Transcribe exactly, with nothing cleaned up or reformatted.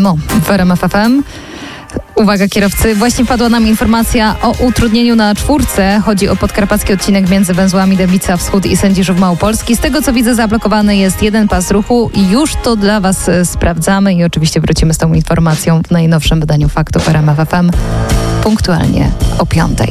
Emo w R M F F M. Uwaga kierowcy, właśnie padła nam informacja o utrudnieniu na czwórce. Chodzi o podkarpacki odcinek między węzłami Dębica Wschód i Sędziszów Małopolski. Z tego co widzę, zablokowany jest jeden pas ruchu i już to dla Was sprawdzamy i oczywiście wrócimy z tą informacją w najnowszym wydaniu Faktów R M F F M punktualnie o piątej.